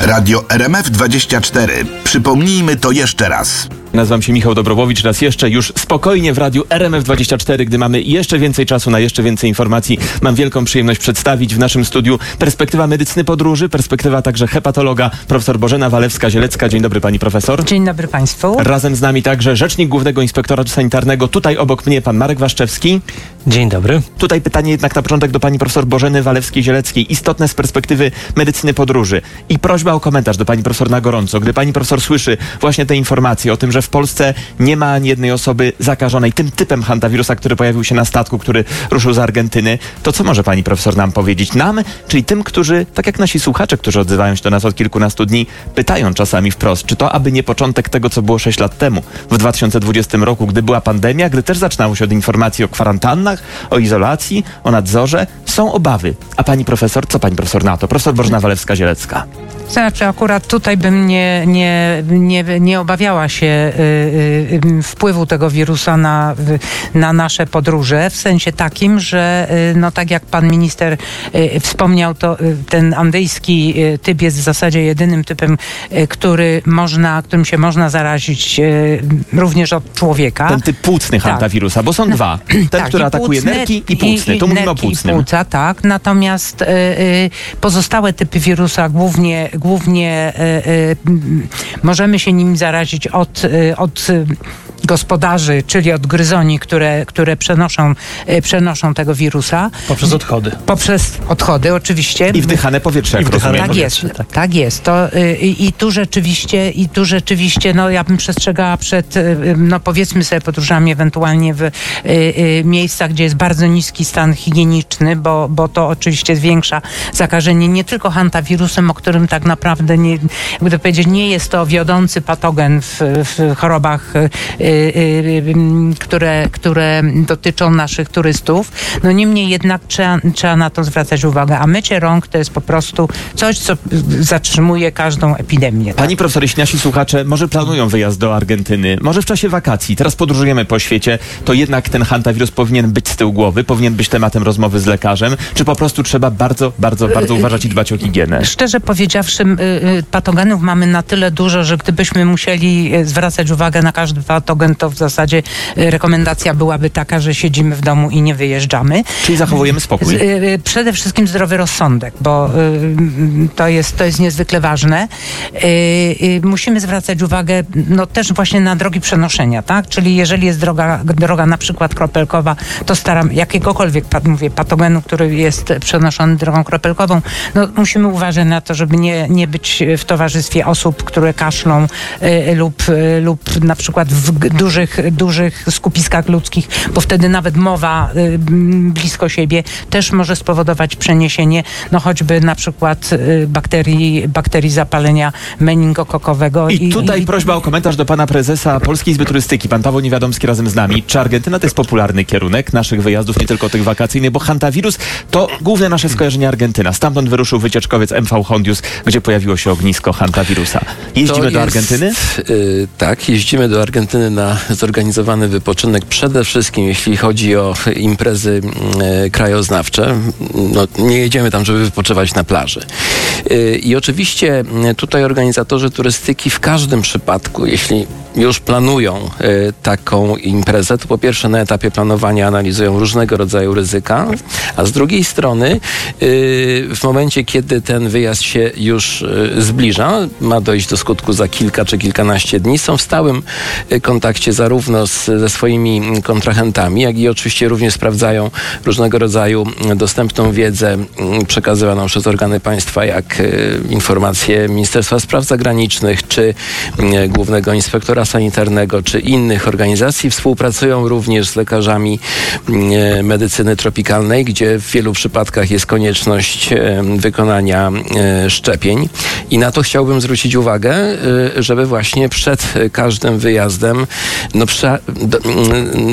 Radio RMF24. Przypomnijmy to jeszcze raz. Nazywam się Michał Dobrowowicz. Raz jeszcze już spokojnie w Radiu RMF24, gdy mamy jeszcze więcej czasu na jeszcze więcej informacji. Mam wielką przyjemność przedstawić w naszym studiu perspektywa medycyny podróży, perspektywa także hepatologa, profesor Bożena Walewska-Zielecka. Dzień dobry pani profesor. Dzień dobry państwu. Razem z nami także rzecznik Głównego Inspektoratu Sanitarnego, tutaj obok mnie pan Marek Waszczewski. Dzień dobry. Tutaj pytanie jednak na początek do pani profesor Bożeny Walewskiej-Zieleckiej. Istotne z perspektywy medycyny podróży. I prośba o komentarz do pani profesor na gorąco. Gdy pani profesor słyszy właśnie te informacje o tym, że w Polsce nie ma ani jednej osoby zakażonej tym typem hantawirusa, który pojawił się na statku, który ruszył z Argentyny, to co może pani profesor nam powiedzieć? Nam, czyli tym, którzy, tak jak nasi słuchacze, którzy odzywają się do nas od kilkunastu dni, pytają czasami wprost, czy to aby nie początek tego, co było 6 lat temu, w 2020 roku, gdy była pandemia, gdy też zaczynało się od informacji o kwarantannach, o izolacji, o nadzorze. Są obawy. A pani profesor, co pani profesor na to? Profesor Bożena Walewska-Zielecka. Znaczy akurat tutaj bym nie obawiała się wpływu tego wirusa na nasze podróże, w sensie takim, że no tak jak pan minister wspomniał, to ten andyjski typ jest w zasadzie jedynym typem, którym się można zarazić również od człowieka. Ten typ płucny hantawirusa, bo są dwa. Ten, tak, który atakuje nerki i płucny. Tu mówimy o płucnym. Płuca, tak. Natomiast pozostałe typy wirusa głównie możemy się nim zarazić od gospodarzy, czyli od gryzoni, które przenoszą tego wirusa. Poprzez odchody. Poprzez odchody, oczywiście. I wdychane powietrze, jak rozumiem. Tak jest, tak jest. I tu rzeczywiście, no ja bym przestrzegała przed, no powiedzmy sobie, podróżami ewentualnie w miejscach, gdzie jest bardzo niski stan higieniczny, bo to oczywiście zwiększa zakażenie nie tylko hantawirusem, o którym tak naprawdę jakby to powiedzieć, nie jest to wiodący patogen w chorobach, które dotyczą naszych turystów. No niemniej jednak trzeba na to zwracać uwagę. A mycie rąk to jest po prostu coś, co zatrzymuje każdą epidemię. Pani profesor, jeśli nasi słuchacze może planują wyjazd do Argentyny, może w czasie wakacji, teraz podróżujemy po świecie, to jednak ten hantawirus powinien być z tyłu głowy, powinien być tematem rozmowy z lekarzem, czy po prostu trzeba bardzo, bardzo, bardzo uważać i dbać o higienę? Szczerze powiedziawszy, patogenów mamy na tyle dużo, że gdybyśmy musieli zwracać uwagę na każdy patogen, to w zasadzie rekomendacja byłaby taka, że siedzimy w domu i nie wyjeżdżamy. Czyli zachowujemy spokój? Przede wszystkim zdrowy rozsądek, bo to jest niezwykle ważne. Musimy zwracać uwagę no też właśnie na drogi przenoszenia, tak? Czyli jeżeli jest droga na przykład kropelkowa, to jakiegokolwiek patogenu, który jest przenoszony drogą kropelkową, no musimy uważać na to, żeby nie być w towarzystwie osób, które kaszlą lub na przykład w dużych skupiskach ludzkich, bo wtedy nawet mowa blisko siebie też może spowodować przeniesienie, no choćby na przykład bakterii zapalenia meningokokowego. I tutaj prośba o komentarz do pana prezesa Polskiej Izby Turystyki, pan Paweł Niewiadomski razem z nami. Czy Argentyna to jest popularny kierunek naszych wyjazdów, nie tylko tych wakacyjnych, bo hantawirus to główne nasze skojarzenie Argentyna. Stamtąd wyruszył wycieczkowiec MV Hondius, gdzie pojawiło się ognisko hantawirusa. Jeździmy do Argentyny? Tak, jeździmy do Argentyny na zorganizowany wypoczynek, przede wszystkim jeśli chodzi o imprezy krajoznawcze. No, nie jedziemy tam, żeby wypoczywać na plaży. I oczywiście tutaj organizatorzy turystyki w każdym przypadku, jeśli już planują taką imprezę, to po pierwsze na etapie planowania analizują różnego rodzaju ryzyka, a z drugiej strony w momencie, kiedy ten wyjazd się już zbliża, ma dojść do skutku za kilka czy kilkanaście dni, są w stałym kontakcie zarówno ze swoimi kontrahentami, jak i oczywiście również sprawdzają różnego rodzaju dostępną wiedzę przekazywaną przez organy państwa, jak informacje Ministerstwa Spraw Zagranicznych, czy Głównego Inspektora Sanitarnego, czy innych organizacji. Współpracują również z lekarzami medycyny tropikalnej, gdzie w wielu przypadkach jest konieczność wykonania szczepień. I na to chciałbym zwrócić uwagę, żeby właśnie przed każdym wyjazdem